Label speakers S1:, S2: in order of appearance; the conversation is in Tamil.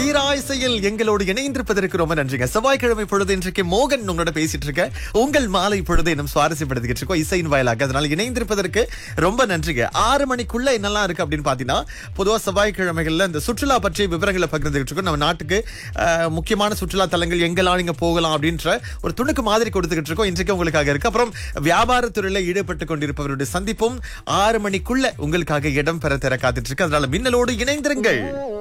S1: தீராய்சையில் எங்களோடு இணைந்திருப்பதற்கு ரொம்ப நன்றிங்க. செவ்வாய்க்கிழமை பொழுது இன்றைக்கு மோகன் உங்களோட பேசிட்டு இருக்க. உங்கள் மாலை பொழுது இன்னும் சுவாரஸ்யப்படுத்திக்கிட்டு இருக்கோம் இசையின் வாயிலாக. அதனால இணைந்திருப்பதற்கு ரொம்ப நன்றிங்க. 6 மணிக்குள்ள என்னெல்லாம் இருக்கு அப்படின்னு பாத்தீங்கன்னா, பொதுவா செவ்வாய்க்கிழமைகள்ல இந்த சுற்றுலா பற்றிய விவரங்களை பகிர்ந்துகிட்டு இருக்கோம். நம்ம நாட்டுக்கு முக்கியமான சுற்றுலா தலங்கள் எங்கெல்லாம் நீங்க போகலாம் அப்படின்ற ஒரு துணுக்கு மாதிரி கொடுத்துக்கிட்டு இருக்கோம். இன்றைக்கு உங்களுக்காக இருக்கு. அப்புறம் வியாபாரத்துறையில ஈடுபட்டு கொண்டிருப்பவருடைய சந்திப்பும் 6 மணிக்குள்ள உங்களுக்காக இடம் பெற தர காத்துட்டு இருக்கு. அதனால மின்னலோடு இணைந்திருங்கள்.